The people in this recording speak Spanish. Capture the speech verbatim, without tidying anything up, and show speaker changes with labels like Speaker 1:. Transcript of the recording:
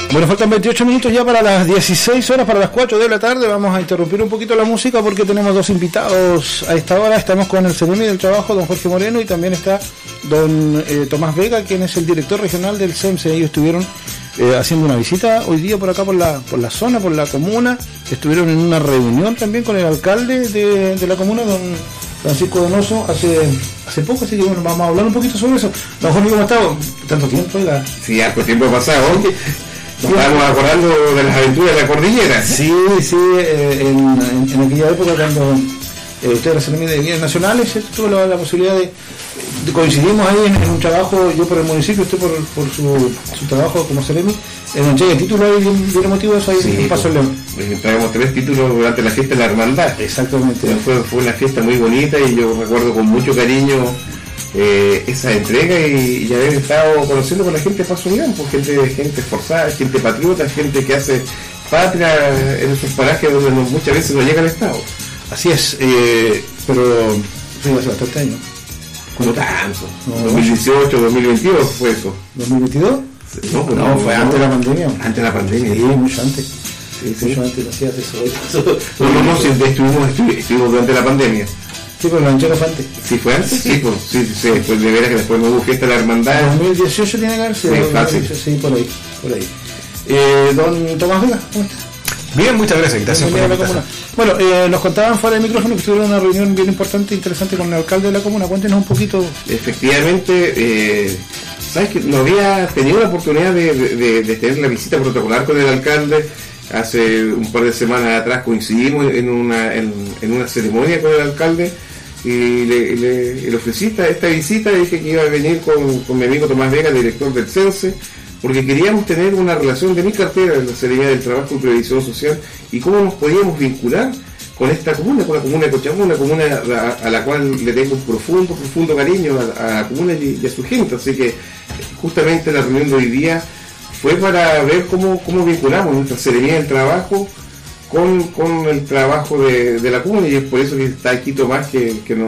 Speaker 1: Bueno, faltan veintiocho minutos ya para las dieciséis horas, para las cuatro de la tarde. Vamos a interrumpir un poquito la música porque tenemos dos invitados a esta hora. Estamos con el Ceremi del Trabajo, don Jorge Moreno, y también está don eh, Tomás Vega, quien es el director regional del CEMSE. Ellos estuvieron eh, haciendo una visita hoy día por acá, por la por la zona, por la comuna. Estuvieron en una reunión también con el alcalde de, de la comuna, don Francisco Donoso, hace hace poco, así que bueno, vamos a hablar un poquito sobre eso. Don Jorge, ¿cómo ha estado? ¿Tanto tiempo? Oiga.
Speaker 2: Sí, harto tiempo pasado. Nos estábamos acordando de las aventuras de la cordillera.
Speaker 1: Sí, sí, eh, en, en, en aquella época cuando eh, usted era Ceremi de Bienes Nacionales, ¿cierto? Tuvo la, la posibilidad de, de coincidimos ahí en, en un trabajo, yo por el municipio, usted por, por su, su trabajo como Ceremi, en un cheque de título ahí bien, bien emotivo eso ahí, sí, en Paso León.
Speaker 2: Traemos tres títulos durante la fiesta de la hermandad.
Speaker 1: Exactamente.
Speaker 2: Fue, fue una fiesta muy bonita y yo recuerdo con mucho cariño Eh, esa entrega y, y haber estado conociendo con la gente de Paso León, pues gente, gente esforzada, gente patriota, gente que hace patria en esos parajes donde no, muchas veces no llega al Estado.
Speaker 1: Así es, eh, pero fue hace bastante años.
Speaker 2: No tanto. No, dos mil dieciocho, dos mil veintidós fue eso.
Speaker 1: ¿dos mil veintidós?
Speaker 2: No, pues
Speaker 1: no,
Speaker 2: no,
Speaker 1: fue no, antes de la pandemia.
Speaker 2: Antes de la pandemia.
Speaker 1: Sí, mucho antes.
Speaker 2: Sí, sí.
Speaker 1: Mucho antes hacías eso. eso.
Speaker 2: No, no, no, sí, estuvimos, estuvimos durante la pandemia.
Speaker 1: Sí, pero la anchera fue antes.
Speaker 2: ¿Sí fue antes? Sí, pues sí, sí, después de veras que después no hubo fiesta de la hermandad.
Speaker 1: dos mil dieciocho tiene que haber sido.
Speaker 2: Sí, fácil.
Speaker 1: Sí, por ahí, por ahí. Eh, don Tomás Vega, ¿cómo está?
Speaker 3: Bien, muchas gracias, gracias por la invitación.
Speaker 1: Bueno, eh, nos contaban fuera del micrófono que tuvieron una reunión bien importante e interesante con el alcalde de la comuna. Cuéntenos un poquito.
Speaker 2: Efectivamente, eh, sabes que no había tenido la oportunidad de, de, de tener la visita protocolar con el alcalde. Hace un par de semanas atrás coincidimos en una, en, en una ceremonia con el alcalde y le, le, le ofrecí esta, esta visita. Le dije que iba a venir con, con mi amigo Tomás Vega, director del CENSE, porque queríamos tener una relación de mi cartera de la Secretaría del Trabajo y Previsión Social y cómo nos podíamos vincular con esta comuna, con la comuna de Cochabamba, una comuna a, a la cual le tengo un profundo, profundo cariño a, a la comuna y, y a su gente. Así que justamente la reunión de hoy día fue para ver cómo, cómo vinculamos nuestra Secretaría del Trabajo con, con el trabajo de, de la comuna, y es por eso que está aquí Tomás, que, que nos